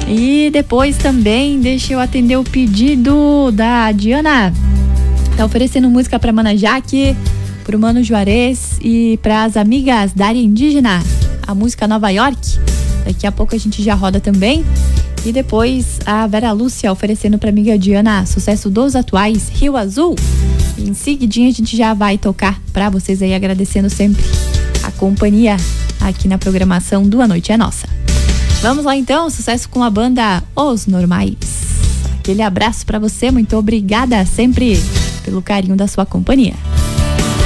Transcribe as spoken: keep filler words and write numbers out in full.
E depois também, deixa eu atender o pedido da Diana. Tá oferecendo música pra Mana Jaque, pro Mano Juarez e pras amigas da área indígena. A música Nova York. Daqui a pouco a gente já roda também. E depois a Vera Lúcia oferecendo pra amiga Diana sucesso dos atuais, Rio Azul. E em seguidinha a gente já vai tocar pra vocês aí, agradecendo sempre a companhia aqui na programação do A Noite é Nossa. Vamos lá então, sucesso com a banda Os Normais. Aquele abraço pra você, muito obrigada sempre pelo carinho da sua companhia.